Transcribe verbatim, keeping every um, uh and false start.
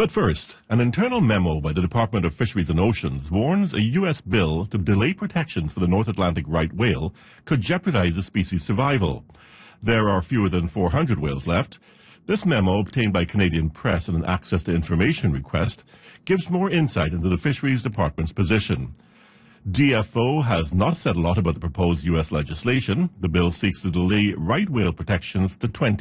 But first, an internal memo by the Department of Fisheries and Oceans warns a U S bill to delay protections for the North Atlantic right whale could jeopardize the species' survival. There are fewer than four hundred whales left. This memo, obtained by Canadian Press in an access to information request, gives more insight into the Fisheries Department's position. D F O has not said a lot about the proposed U S legislation. The bill seeks to delay right whale protections to twenty